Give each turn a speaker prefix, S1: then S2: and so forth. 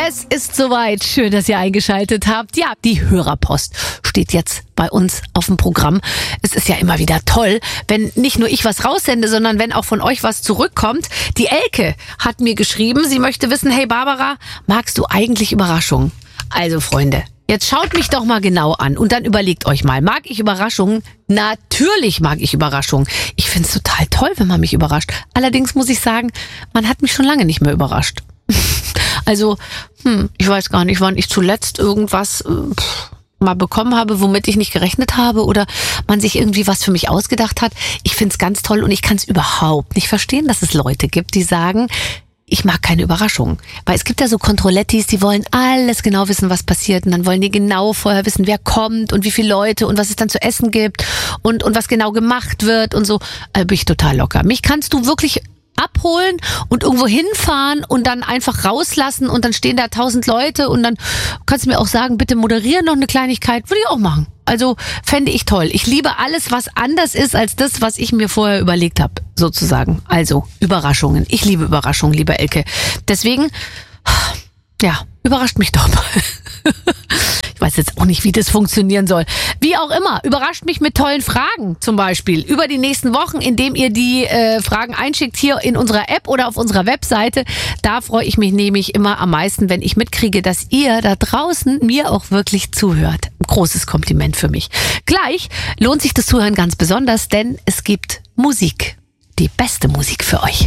S1: Es ist soweit. Schön, dass ihr eingeschaltet habt. Ja, die Hörerpost steht jetzt bei uns auf dem Programm. Es ist ja immer wieder toll, wenn nicht nur ich was raussende, sondern wenn auch von euch was zurückkommt. Die Elke hat mir geschrieben, sie möchte wissen, hey Barbara, magst du eigentlich Überraschungen? Also Freunde, jetzt schaut mich doch mal genau an und dann überlegt euch mal, mag ich Überraschungen? Natürlich mag ich Überraschungen. Ich find's total toll, wenn man mich überrascht. Allerdings muss ich sagen, man hat mich schon lange nicht mehr überrascht. Also, ich weiß gar nicht, wann ich zuletzt irgendwas mal bekommen habe, womit ich nicht gerechnet habe oder man sich irgendwie was für mich ausgedacht hat. Ich find's ganz toll und ich kann's überhaupt nicht verstehen, dass es Leute gibt, die sagen, ich mag keine Überraschungen. Weil es gibt ja so Kontrollettis, die wollen alles genau wissen, was passiert. Und dann wollen die genau vorher wissen, wer kommt und wie viele Leute und was es dann zu essen gibt und was genau gemacht wird und so. Also bin ich total locker. Mich kannst du wirklich abholen und irgendwo hinfahren und dann einfach rauslassen und dann stehen da 1000 Leute und dann kannst du mir auch sagen, bitte moderieren noch eine Kleinigkeit. Würde ich auch machen. Also fände ich toll. Ich liebe alles, was anders ist als das, was ich mir vorher überlegt habe, sozusagen. Also Überraschungen. Ich liebe Überraschungen, liebe Elke. Deswegen, ja, überrascht mich doch mal. Ich weiß jetzt auch nicht, wie das funktionieren soll. Wie auch immer, überrascht mich mit tollen Fragen zum Beispiel über die nächsten Wochen, indem ihr die Fragen einschickt hier in unserer App oder auf unserer Webseite. Da freue ich mich nämlich immer am meisten, wenn ich mitkriege, dass ihr da draußen mir auch wirklich zuhört. Großes Kompliment für mich. Gleich lohnt sich das Zuhören ganz besonders, denn es gibt Musik. Die beste Musik für euch.